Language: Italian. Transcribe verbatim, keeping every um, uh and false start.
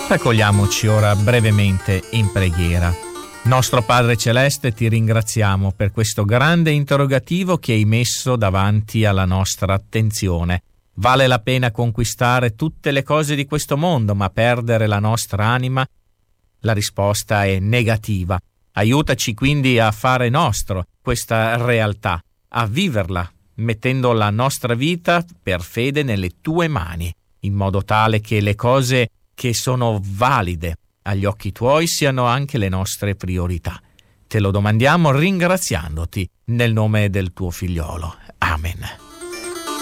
Raccogliamoci ora brevemente in preghiera. Nostro Padre Celeste, ti ringraziamo per questo grande interrogativo che hai messo davanti alla nostra attenzione. Vale la pena conquistare tutte le cose di questo mondo, ma perdere la nostra anima? La risposta è negativa. Aiutaci quindi a fare nostro questa realtà, a viverla, mettendo la nostra vita per fede nelle tue mani, in modo tale che le cose che sono valide agli occhi tuoi siano anche le nostre priorità. Te lo domandiamo ringraziandoti nel nome del tuo figliolo. Amen.